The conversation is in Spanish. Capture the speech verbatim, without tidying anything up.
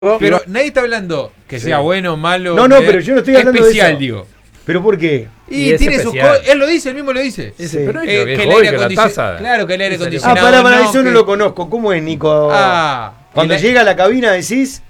Pero nadie está hablando que Sí. sea bueno o malo. No, no, eh, pero yo no estoy hablando especial, de eso. digo. ¿Pero por qué? Y, Y es tiene sus especial. cosas. Él lo dice, él mismo lo dice. Sí. Pero no Eh, creo que que es el hoy aire que la acondicionado. taza. Claro que el aire Ah, Ah, acondicionado. para, para, no, eso no que- lo conozco. ¿Cómo es, Nico? Ah, Cuando el- llega a la cabina decís...